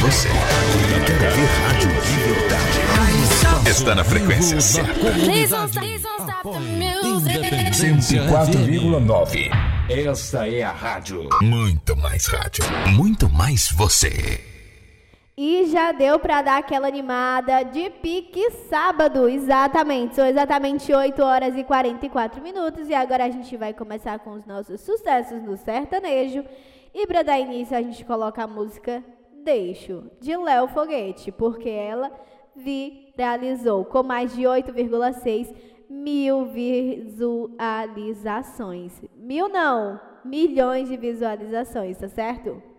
você. Quer ver rádio de verdade? Está na frequência certa. 104,9. Esta é a rádio. Muito mais rádio. Muito mais você. E já deu pra dar aquela animada de pique sábado, exatamente, são exatamente 8 horas e 44 minutos e agora a gente vai começar com os nossos sucessos no sertanejo e pra dar início a gente coloca a música Deixo, de Léo Foguete, porque ela viralizou com mais de 8,6 mil visualizações, mil não, milhões de visualizações, tá certo?